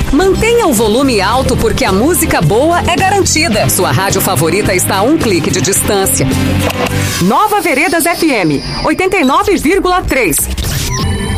Mantenha o volume alto porque a música boa é garantida. Sua rádio favorita está a um clique de distância. Nova Veredas FM 89,3.